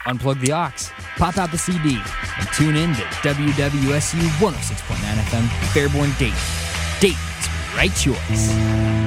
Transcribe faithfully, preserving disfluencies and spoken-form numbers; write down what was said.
unplug the aux, pop out the C D, and tune in to W W S U one oh six point nine F M, Fairborn, Dayton. Dayton's right choice.